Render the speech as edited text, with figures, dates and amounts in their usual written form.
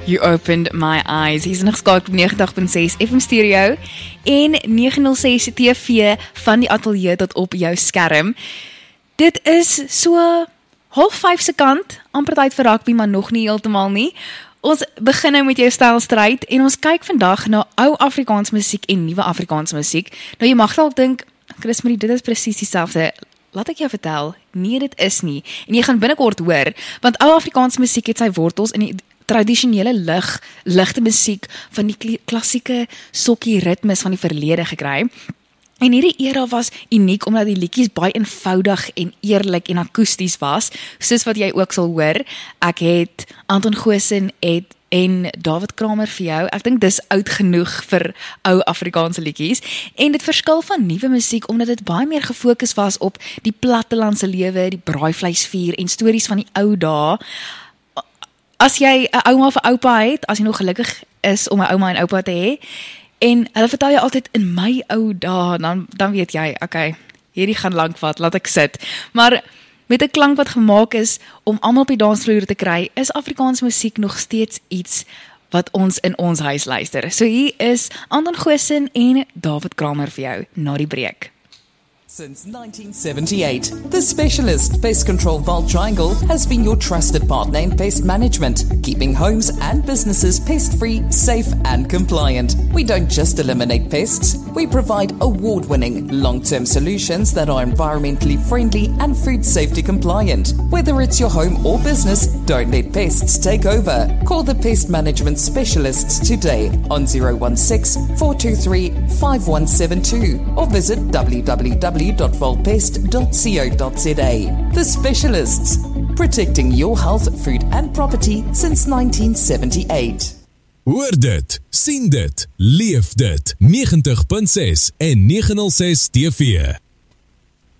You opened my eyes. Hier is nog skakel op 89.6 FM Stereo en 906 TV van die ateljee tot op jou skerm. Dit is so 4:30 se kant, amper tyd vir rugby, maar nog nie heeltemal nie. Ons begin nou met jou stylstryd en ons kyk vandag na ou Afrikaans musiek en nuwe Afrikaans musiek. Nou jy mag dalk dink, Chris Marie, dit is presies dieselfde. Laat ek jou vertel, nee dit is nie. En jy gaan binnekort hoor, want ou Afrikaans musiek het sy wortels in die tradisionele ligte musiek van die klassieke sokkie ritmes van die verlede gekry. En hierdie era was uniek omdat die liedjies baie eenvoudig en eerlik en akoesties was, soos wat jy ook sal hoor. Ek het Anton Goosen en David Kramer vir jou. Ek dink dis oud genoeg vir ou Afrikaanse liedjies. En dit verskil van nuwe musiek omdat dit baie meer gefokus was op die plattelandse lewe, die braaivleisvuur en stories van die ou dae. As jy 'n ouma of 'n oupa het, as jy nog gelukkig is om 'n ouma en oupa te hê, en hulle vertel jou altyd in my ou dae, dan weet jy, okay, hierdie gaan lank vat, laat ek sit. Maar met 'n klank wat gemaak is om almal op die dansvloer te kry, is Afrikaans musiek nog steeds iets wat ons in ons huis luister. So hier is Anton Goosen en David Kramer vir jou na die breek. Since 1978, the specialist Pest Control Vault Triangle has been your trusted partner in pest management, keeping homes and businesses pest-free, safe and compliant. We don't just eliminate pests, we provide award-winning, long-term solutions that are environmentally friendly and food safety compliant. Whether it's your home or business, don't let pests take over. Call the pest management specialists today on 016-423-5172 or visit www.volpest.co.za. The Specialists, protecting your health, food and property since 1978. Hoor dit, sien dit, leef dit, 90.6 en 906 TV.